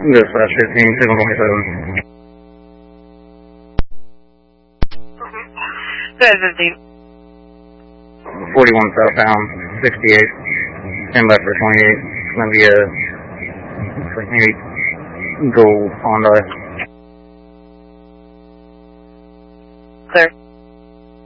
Dispatch 15, signal 27. Good, 15. 41 southbound, 68. Stand by for 28. It's going to be a gold Honda. Clear.